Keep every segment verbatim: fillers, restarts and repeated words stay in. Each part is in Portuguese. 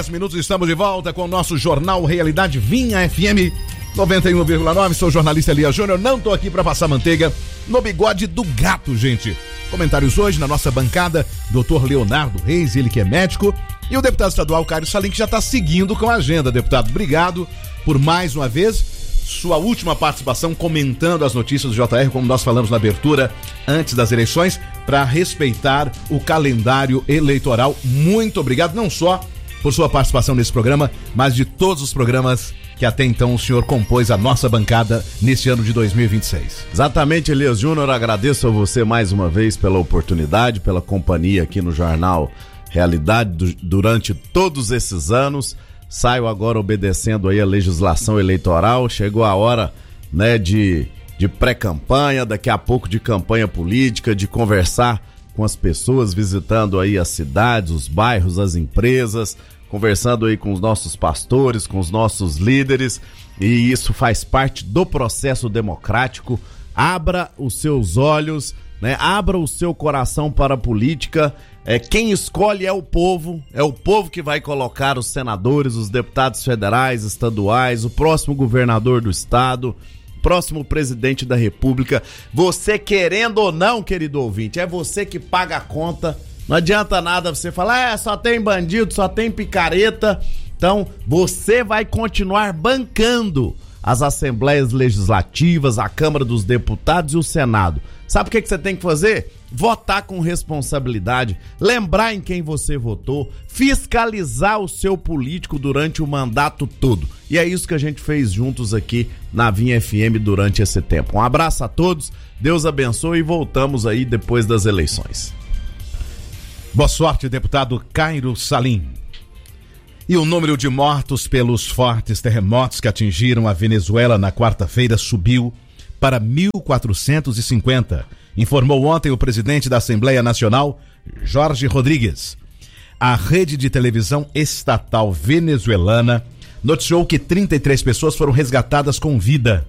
Minutos, estamos de volta com o nosso Jornal Realidade Vinha F M noventa e um vírgula nove. Sou o jornalista Elias Júnior. Não tô aqui para passar manteiga no bigode do gato, gente. Comentários hoje na nossa bancada, doutor Leonardo Reis, ele que é médico, e o deputado estadual Caio Salim, que já está seguindo com a agenda. Deputado, obrigado por mais uma vez sua última participação comentando as notícias do J R, como nós falamos na abertura antes das eleições, para respeitar o calendário eleitoral. Muito obrigado, não só por sua participação nesse programa, mas de todos os programas que até então o senhor compôs a nossa bancada neste ano de dois mil e vinte e seis. Exatamente, Elias Júnior, agradeço a você mais uma vez pela oportunidade, pela companhia aqui no Jornal Realidade do, durante todos esses anos. Saio agora obedecendo aí a legislação eleitoral, chegou a hora, né, de, de pré-campanha, daqui a pouco de campanha política, de conversar com as pessoas, visitando aí as cidades, os bairros, as empresas, conversando aí com os nossos pastores, com os nossos líderes, e isso faz parte do processo democrático. Abra os seus olhos, né? Abra o seu coração para a política. É, quem escolhe é o povo, é o povo que vai colocar os senadores, os deputados federais, estaduais, o próximo governador do estado, próximo presidente da república. Você querendo ou não, querido ouvinte, é você que paga a conta. Não adianta nada você falar, é, só tem bandido, só tem picareta. Então, você vai continuar bancando as assembleias legislativas, a Câmara dos Deputados e o Senado. Sabe o que, que você tem que fazer? Votar com responsabilidade, lembrar em quem você votou, fiscalizar o seu político durante o mandato todo. E é isso que a gente fez juntos aqui na Vinha F M durante esse tempo. Um abraço a todos, Deus abençoe e voltamos aí depois das eleições. Boa sorte, deputado Caio Salim. E o número de mortos pelos fortes terremotos que atingiram a Venezuela na quarta-feira subiu para mil quatrocentos e cinquenta, informou ontem o presidente da Assembleia Nacional, Jorge Rodrigues. A rede de televisão estatal venezuelana noticiou que trinta e três pessoas foram resgatadas com vida.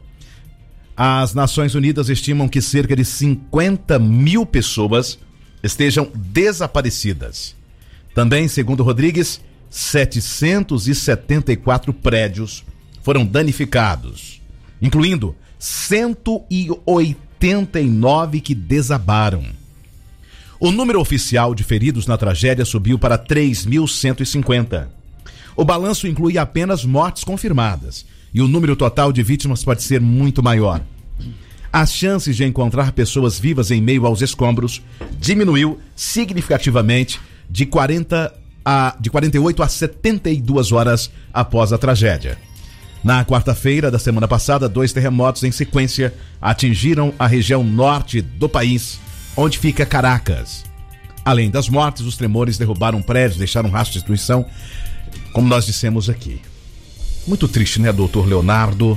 As Nações Unidas estimam que cerca de cinquenta mil pessoas estejam desaparecidas. Também, segundo Rodrigues, setecentos e setenta e quatro prédios foram danificados, incluindo cento e oitenta e nove que desabaram. O número oficial de feridos na tragédia subiu para três mil cento e cinquenta. O balanço inclui apenas mortes confirmadas e o número total de vítimas pode ser muito maior. As chances de encontrar pessoas vivas em meio aos escombros diminuiu significativamente de, quarenta a, de quarenta e oito a setenta e duas horas após a tragédia. Na quarta-feira da semana passada, dois terremotos em sequência atingiram a região norte do país, onde fica Caracas. Além das mortes, os tremores derrubaram prédios, deixaram rastro de destruição, como nós dissemos aqui. Muito triste, né, doutor Leonardo?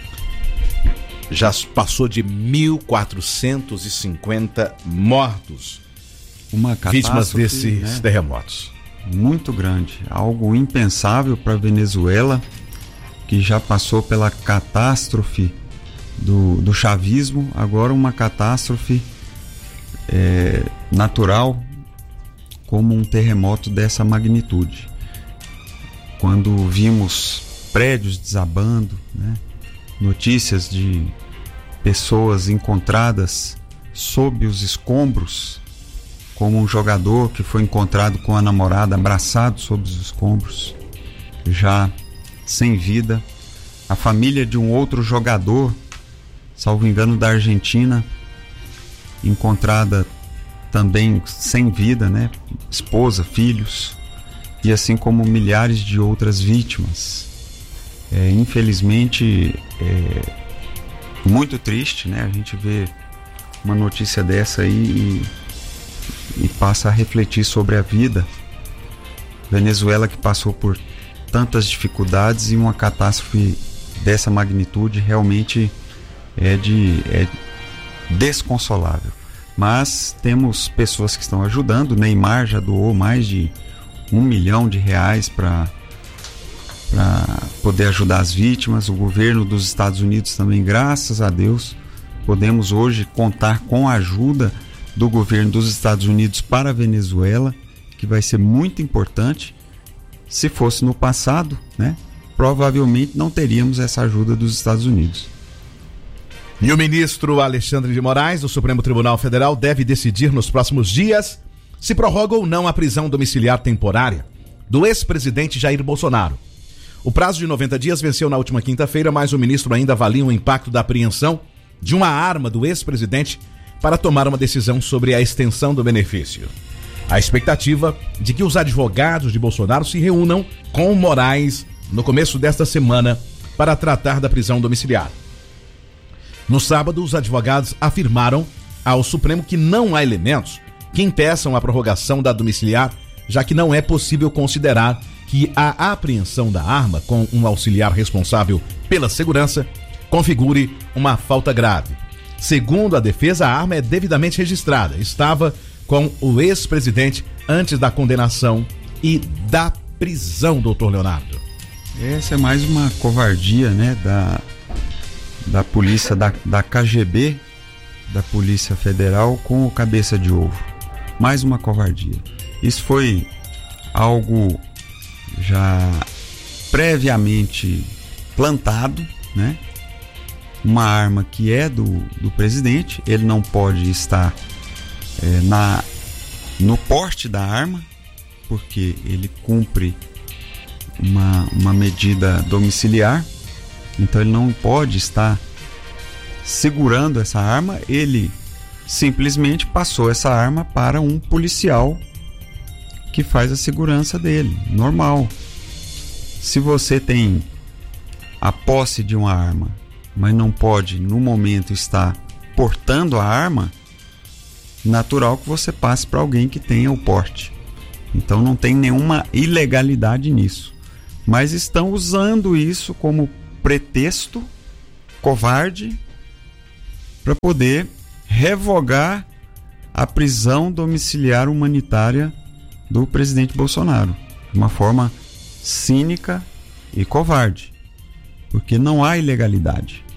Já passou de mil quatrocentos e cinquenta mortos, uma vítimas desses, né, terremotos. Muito grande, algo impensável para a Venezuela, que já passou pela catástrofe do, do chavismo, agora uma catástrofe é, natural, como um terremoto dessa magnitude. Quando vimos prédios desabando, né, notícias de pessoas encontradas sob os escombros, como um jogador que foi encontrado com a namorada abraçado sob os escombros, já sem vida, a família de um outro jogador, salvo engano da Argentina, encontrada também sem vida, né? Esposa, filhos, e assim como milhares de outras vítimas. É, infelizmente, é muito triste, né? A gente vê uma notícia dessa aí e, e passa a refletir sobre a vida. Venezuela, que passou por tantas dificuldades, e uma catástrofe dessa magnitude realmente é de é desconsolável. Mas temos pessoas que estão ajudando. Neymar já doou mais de um milhão de reais para para poder ajudar as vítimas. O governo dos Estados Unidos também, graças a Deus, podemos hoje contar com a ajuda do governo dos Estados Unidos para a Venezuela, que vai ser muito importante. Se fosse no passado, né, provavelmente não teríamos essa ajuda dos Estados Unidos. E o ministro Alexandre de Moraes, do Supremo Tribunal Federal, deve decidir nos próximos dias se prorroga ou não a prisão domiciliar temporária do ex-presidente Jair Bolsonaro. O prazo de noventa dias venceu na última quinta-feira, mas o ministro ainda avalia o impacto da apreensão de uma arma do ex-presidente para tomar uma decisão sobre a extensão do benefício. A expectativa de que os advogados de Bolsonaro se reúnam com Moraes no começo desta semana para tratar da prisão domiciliar. No sábado, os advogados afirmaram ao Supremo que não há elementos que impeçam a prorrogação da domiciliar, já que não é possível considerar que a apreensão da arma com um auxiliar responsável pela segurança configure uma falta grave. Segundo a defesa, a arma é devidamente registrada, estava com o ex-presidente antes da condenação e da prisão, doutor Leonardo. Essa é mais uma covardia, né, da, da polícia, da, da K G B, da Polícia Federal, com o cabeça de ovo. Mais uma covardia. Isso foi algo já previamente plantado, né? Uma arma que é do, do presidente, ele não pode estar é, na, no porte da arma, porque ele cumpre uma, uma medida domiciliar, então ele não pode estar segurando essa arma. Ele simplesmente passou essa arma para um policial que faz a segurança dele, normal. Se você tem a posse de uma arma, mas não pode no momento estar portando a arma, natural que você passe para alguém que tenha o porte. Então não tem nenhuma ilegalidade nisso, mas estão usando isso como pretexto covarde para poder revogar a prisão domiciliar humanitária do presidente Bolsonaro, de uma forma cínica e covarde, porque não há ilegalidade.